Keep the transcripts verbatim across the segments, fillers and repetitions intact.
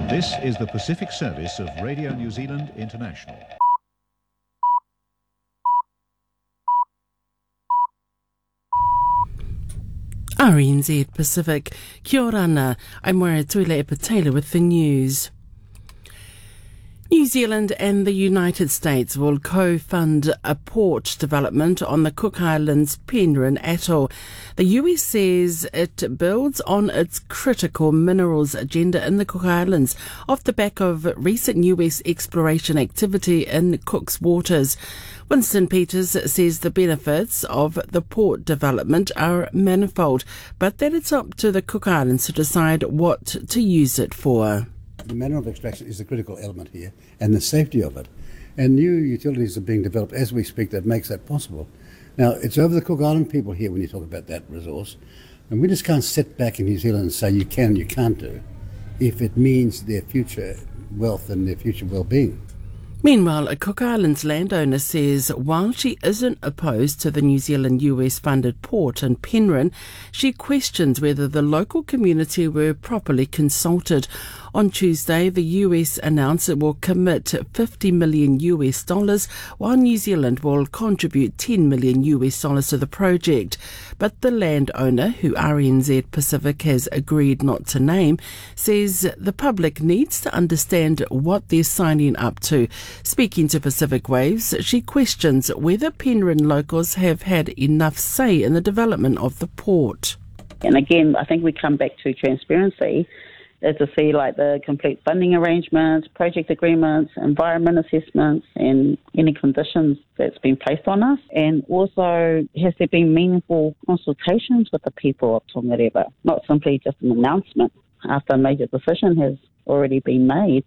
This is the Pacific Service of Radio New Zealand International. R N Z Pacific. Kia ora ana. I'm Moira Tuilepa-Taylor with the news. New Zealand and the United States will co-fund a port development on the Cook Islands' Penrhyn Atoll. The U S says it builds on its critical minerals agenda in the Cook Islands off the back of recent U S exploration activity in Cook's waters. Winston Peters says the benefits of the port development are manifold, but that it's up to the Cook Islands to decide what to use it for. The manner of extraction is the critical element here, and the safety of it. And new utilities are being developed as we speak that makes that possible. Now, it's over the Cook Island people here when you talk about that resource, and we just can't sit back in New Zealand and say you can and you can't do if it means their future wealth and their future well-being. Meanwhile, a Cook Islands landowner says while she isn't opposed to the New Zealand U S-funded port in Penrhyn, she questions whether the local community were properly consulted. On Tuesday, the U S announced it will commit fifty million U S dollars, while New Zealand will contribute ten million U S dollars to the project. But the landowner, who R N Z Pacific has agreed not to name, says the public needs to understand what they're signing up to. Speaking to Pacific Waves, she questions whether Penrhyn locals have had enough say in the development of the port. And again, I think we come back to transparency, is to see like the complete funding arrangements, project agreements, environment assessments, and any conditions that's been placed on us. And also, has there been meaningful consultations with the people of Tongariro, not simply just an announcement after a major decision has already been made.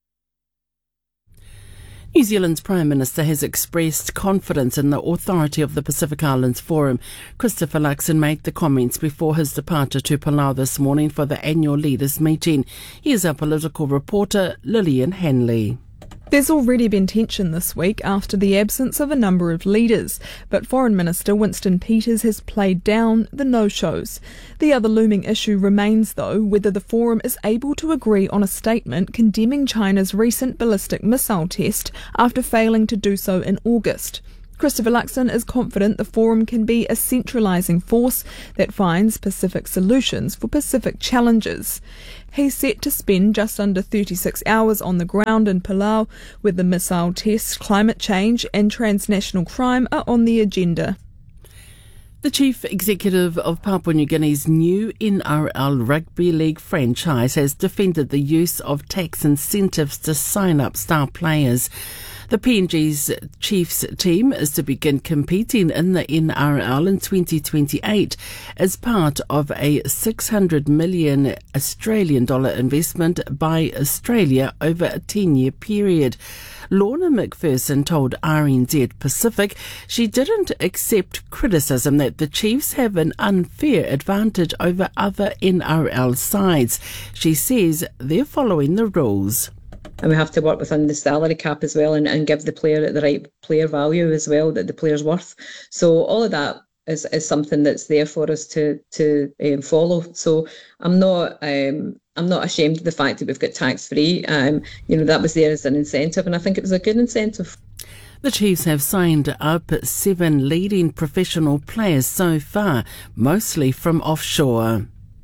New Zealand's Prime Minister has expressed confidence in the authority of the Pacific Islands Forum. Christopher Luxon made the comments before his departure to Palau this morning for the annual leaders' meeting. Here's our political reporter, Lillian Hanley. There's already been tension this week after the absence of a number of leaders, but Foreign Minister Winston Peters has played down the no-shows. The other looming issue remains, though, whether the Forum is able to agree on a statement condemning China's recent ballistic missile test after failing to do so in August. Christopher Luxon is confident the Forum can be a centralising force that finds Pacific solutions for Pacific challenges. He's set to spend just under thirty-six hours on the ground in Palau, where the missile test, climate change and transnational crime are on the agenda. The chief executive of Papua New Guinea's new N R L Rugby League franchise has defended the use of tax incentives to sign up star players. The P N G's Chiefs team is to begin competing in the N R L in twenty twenty-eight as part of a six hundred million Australian dollar investment by Australia over a ten-year period. Lorna McPherson told R N Z Pacific she didn't accept criticism that the Chiefs have an unfair advantage over other N R L sides. She says they're following the rules. And we have to work within the salary cap as well and, and give the player the right player value as well that the player's worth. So all of that is, is something that's there for us to to um, follow. So I'm not um, I'm not ashamed of the fact that we've got tax free. Um, you know, that was there as an incentive, and I think it was a good incentive. The Chiefs have signed up seven leading professional players so far, mostly from offshore.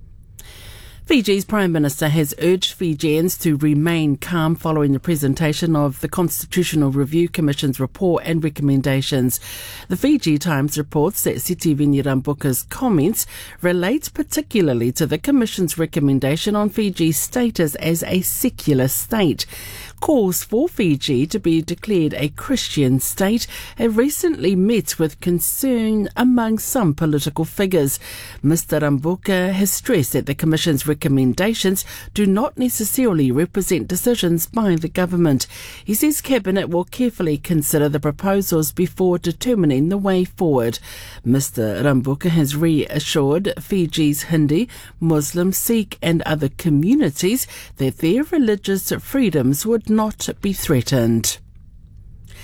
Fiji's Prime Minister has urged Fijians to remain calm following the presentation of the Constitutional Review Commission's report and recommendations. The Fiji Times reports that Sitiveni Rabuka's comments relate particularly to the Commission's recommendation on Fiji's status as a secular state. Calls for Fiji to be declared a Christian state have recently met with concern among some political figures. Mister Rabuka has stressed that the Commission's recommendations do not necessarily represent decisions by the government. He says Cabinet will carefully consider the proposals before determining the way forward. Mister Rabuka has reassured Fiji's Hindi, Muslim, Sikh and other communities that their religious freedoms would not be threatened.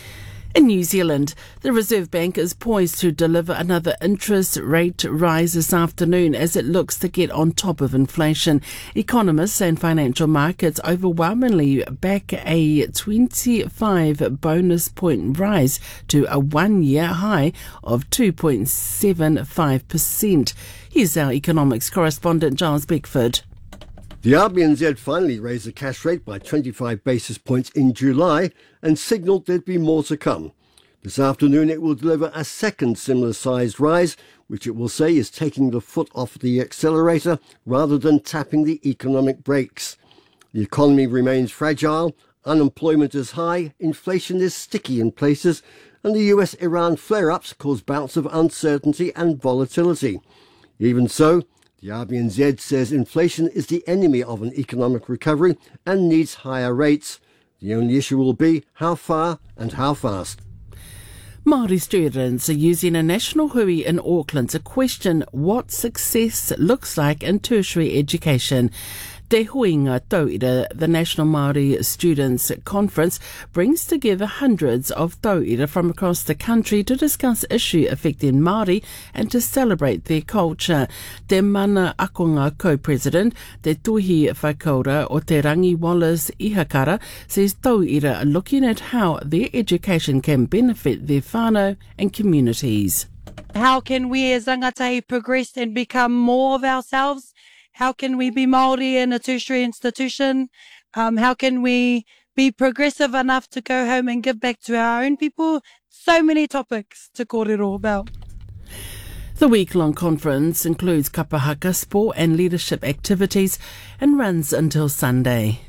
In New Zealand, the Reserve Bank is poised to deliver another interest rate rise this afternoon as it looks to get on top of inflation. Economists and financial markets overwhelmingly back a twenty-five bonus point rise to a one-year high of two point seven five percent. Here's our economics correspondent, Giles Beckford. The R B N Z finally raised the cash rate by twenty-five basis points in July and signalled there'd be more to come. This afternoon it will deliver a second similar-sized rise, which it will say is taking the foot off the accelerator rather than tapping the economic brakes. The economy remains fragile, unemployment is high, inflation is sticky in places, and the U S-Iran flare-ups cause bouts of uncertainty and volatility. Even so, the R B N Z says inflation is the enemy of an economic recovery and needs higher rates. The only issue will be how far and how fast. Māori students are using a national hui in Auckland to question what success looks like in tertiary education. Te Huinga Tauira, the National Māori Students' Conference, brings together hundreds of tauira from across the country to discuss issues affecting Māori and to celebrate their culture. Te Mana Akonga co-president, Te Tuhi Whakaura o Te Rangi Wallace Ihakara, says tauira are looking at how their education can benefit their whānau and communities. How can we as rangatahi progress and become more of ourselves? How can we be Māori in a tertiary institution? Um, how can we be progressive enough to go home and give back to our own people? So many topics to kōrero about. The week-long conference includes kapahaka, sport and leadership activities and runs until Sunday.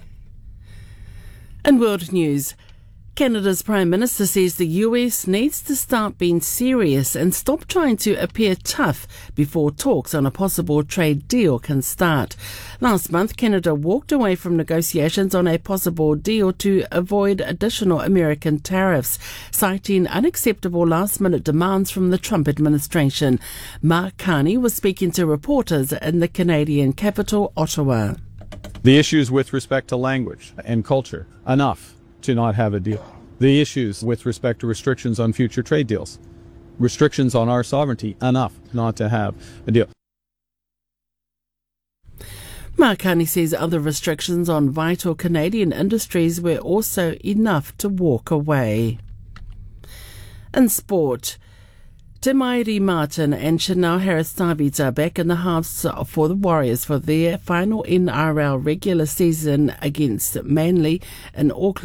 In world news, Canada's Prime Minister says the U S needs to start being serious and stop trying to appear tough before talks on a possible trade deal can start. Last month, Canada walked away from negotiations on a possible deal to avoid additional American tariffs, citing unacceptable last-minute demands from the Trump administration. Mark Carney was speaking to reporters in the Canadian capital, Ottawa. The issues with respect to language and culture, enough to not have a deal. The issues with respect to restrictions on future trade deals, restrictions on our sovereignty, enough not to have a deal. Mark Carney says other restrictions on vital Canadian industries were also enough to walk away. In sport, Te Mairi Martin and Chanel Harris-Tavita are back in the halves for the Warriors for their final N R L regular season against Manly in Auckland.